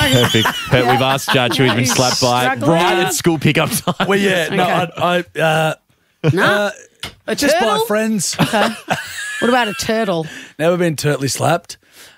Perfect. We've asked Judge who he's been He's slapped by struggling. right at school pickup time. Well, yeah, No. A just by turtle? friends. Okay. What about a turtle? Never been turtly slapped.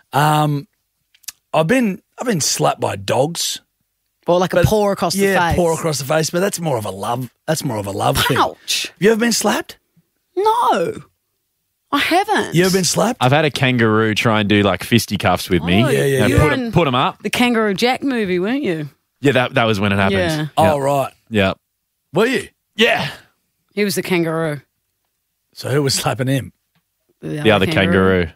I've been slapped by dogs. Or like a paw across the face? Yeah, paw across the face, but that's more of a love. That's more of a love thing. Ouch. Have you ever been slapped? No. I haven't. You ever been slapped? I've had a kangaroo try and do like fisticuffs with me. Oh, yeah, And you were in put them up. the Kangaroo Jack movie, weren't you? Yeah, that was when it happened. Yeah. Oh, right. Yeah. Were you? Yeah. He was the kangaroo. So who was slapping him? The other kangaroo.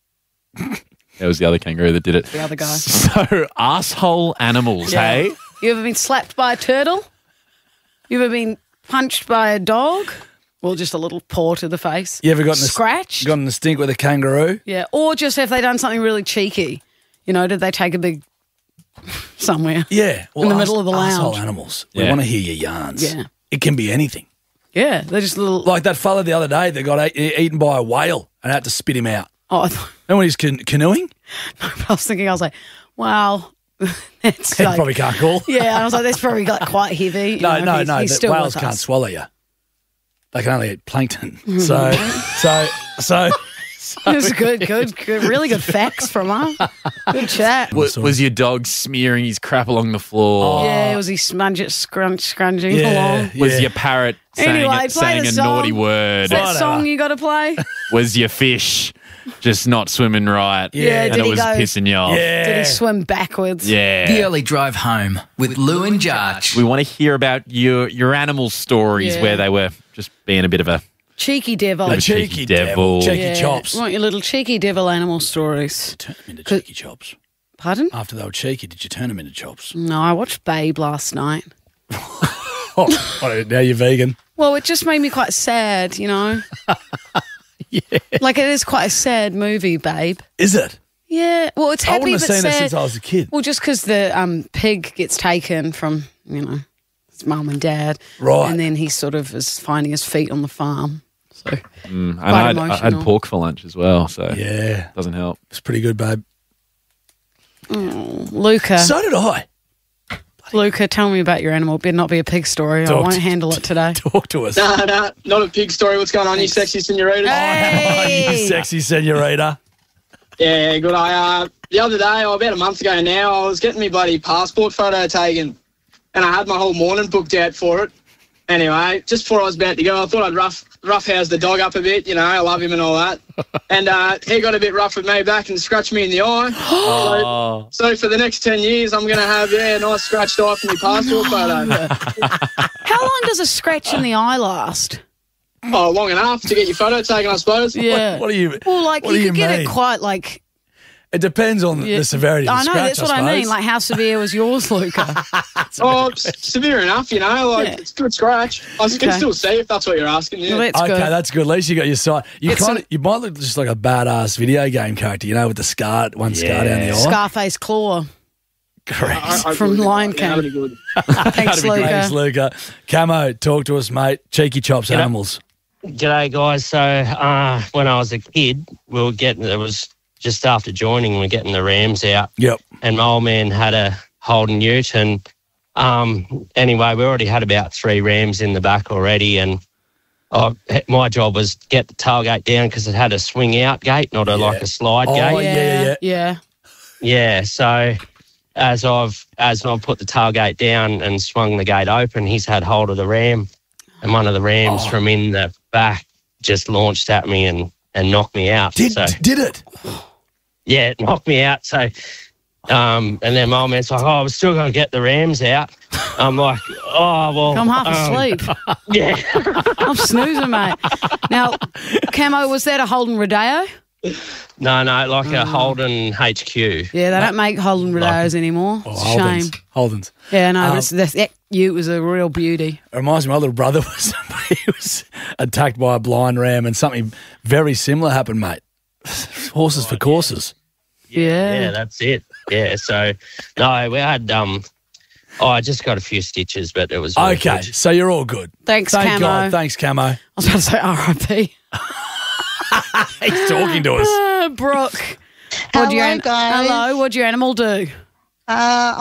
It was the other kangaroo that did it. The other guy. So, asshole animals, Yeah. hey? You ever been slapped by a turtle? You ever been punched by a dog? Well, just a little paw to the face. You ever gotten scratched? Gotten the stink with a kangaroo? Yeah. Or just have they done something really cheeky? You know, did they take a big somewhere? Yeah. Well, In the middle of the lounge. Asshole animals. We Yeah. want to hear your yarns. Yeah. It can be anything. Yeah. They're just little. Like that fella the other day that got eaten by a whale and had to spit him out. Oh, I thought, And when he's canoeing, I was thinking, I was like, wow. That's he like, probably can't call. yeah. I was like, that's probably like quite heavy. You No, know, no, he's- no. he's The still whales with can't us. swallow you. They can only eat plankton. Mm-hmm. So It was good, really good facts from her. Good chat. Was your dog smearing his crap along the floor? Yeah, was he scrunging yeah, along? Was yeah. your parrot Anyway, play saying the a song. naughty word? Is that Whatever. song you got to play? Was your fish just not swimming right? Yeah, And did it he was go- pissing you off? Yeah. Did he swim backwards? Yeah. The early drive home with Lou and Judge. We want to hear about your animal stories Yeah. where they were just being a bit of a Cheeky devil. A cheeky cheeky devil. devil. Cheeky Yeah. chops. Want your little cheeky devil animal stories. Turn them into cheeky chops. Pardon? After they were cheeky, did you turn them into chops? No, I watched Babe last night. Oh, now you're vegan. Well, it just made me quite sad, you know? Yeah. Like, it is quite a sad movie, Babe. Is it? Yeah. Well, it's I happy wouldn't but have seen it sad. since I was a kid. Well, just because the pig gets taken from, you know, his mum and dad. Right. And then he sort of is finding his feet on the farm. So, And Quite I had emotional. pork for lunch as well, so Yeah. doesn't help. It's pretty good, babe. Luca, So did I. Luca, tell me about your animal. Better not be a pig story. I Talk won't to- handle it today. Talk to us. Nah, not a pig story. What's going on, you sexy senorita? Hey! You sexy senorita. Yeah, good. The other day, or about a month ago now, I was getting my bloody passport photo taken, and I had my whole morning booked out for it. Anyway, just before I was about to go, I thought I'd roughhouse the dog up a bit. You know, I love him and all that. And he got a bit rough with me back and scratched me in the eye. Oh. So for the next 10 years, I'm going to have, a nice scratched eye for my passport photo. How long does a scratch in the eye last? Oh, long enough to get your photo taken, I suppose. Yeah. What do you? Well, like, what do you could get mean? it quite, like... It depends on yeah. the severity of the I know, scratch, that's what I mean. suppose. Like, how severe was yours, Luca? Oh, severe enough, you know. Like, Yeah. it's a good scratch. I can Okay. still see if that's what you're asking. Yeah. Well, that's Okay, good. that's good. At least you got your side. You It's kind of, you might look just like a badass video game character, you know, with the scar, one scar down the eye. Scarface Claw Correct. I from would- Lion yeah, that'd King. be good. Thanks, Luca. Thanks, Luca. Camo, talk to us, mate. Cheeky chops animals. G'day, guys. So when I was a kid, it was just after joining, we were getting the rams out. Yep. And my old man had a Holden Ute. And anyway, we already had about 3 rams in the back already. And my job was to get the tailgate down because it had a swing out gate, not like a slide Oh, gate. yeah. Yeah, so as I've put the tailgate down and swung the gate open, he's had hold of the ram, and one of the rams from in the back just launched at me and knocked me out. Did it? Yeah, it knocked me out. So, and then my old man's like, "Oh, we're still going to get the rams out." I'm like, "Oh, well." I'm half asleep. Yeah. I'm snoozing, mate. Now, Camo, was that a Holden Rodeo? No, like a Holden HQ. Yeah, they don't make Holden Rodeos anymore. It's a shame. Holden's. Yeah, no, that ute was a real beauty. It reminds me, my little brother was attacked by a blind ram and something very similar happened, mate. Horses for courses. Yeah. That's it. Yeah, so, no, we had, I just got a few stitches, but it was all Okay, good. so you're all good. Thanks, Thank Camo. God. Thanks, Camo. I was about to say R.I.P. He's talking to us. Brooke. Hello, guys. Hello, what'd your animal do?